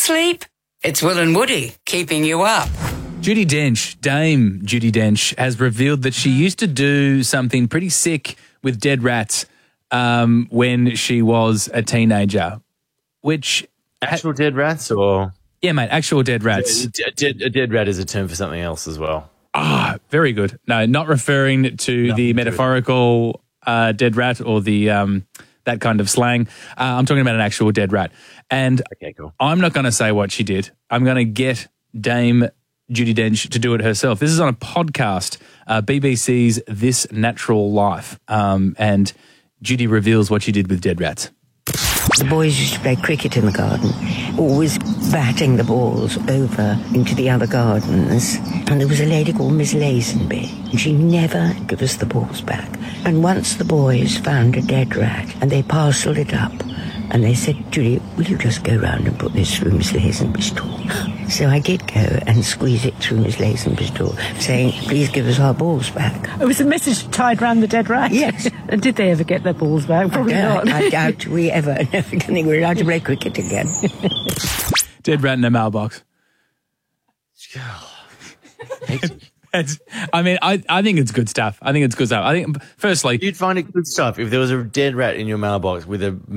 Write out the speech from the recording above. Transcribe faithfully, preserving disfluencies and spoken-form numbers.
sleep? It's Will and Woody keeping you up. Judi Dench, Dame Judi Dench, has revealed that she used to do something pretty sick with dead rats um, when she was a teenager, which... Actual dead rats or... Yeah, mate, actual dead rats. A, a, dead, a dead rat is a term for something else as well. Ah, very good. No, not referring to Nothing the to metaphorical uh, dead rat or the um, that kind of slang. Uh, I'm talking about an actual dead rat. And Okay, cool. I'm not going to say what she did. I'm going to get Dame Judi Dench to do it herself. This is on a podcast, uh, B B C's This Natural Life, um, and Judy reveals what she did with dead rats. The boys used to play cricket in the garden, always batting the balls over into the other gardens. And there was a lady called Miss Lazenby, and she never gave us the balls back. And once the boys found a dead rat, and they parcelled it up, and they said, Judy, will you just go round and put this through Miss Lazenby's door? So I did go and squeeze it through Miss Lazenby's door, saying, please give us our balls back. It was a message tied round the dead rat? Yes. And did they ever get their balls back? Probably I, not. I doubt we ever, never think we're allowed to play cricket again. Dead rat in a mailbox. It's, I mean, I, I think it's good stuff. I think it's good stuff. I think, firstly... You'd find it good stuff if there was a dead rat in your mailbox with a